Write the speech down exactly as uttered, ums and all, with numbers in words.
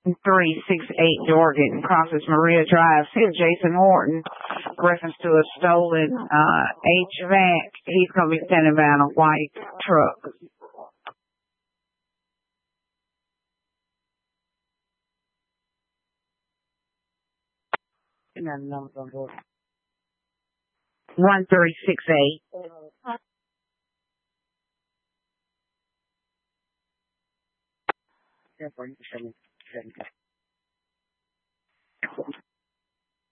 three six eight Dorgan crosses Maria Drive. Says Jason Horton, reference to a stolen uh, H V A C. He's going to be standing by on a white truck. One three six eight.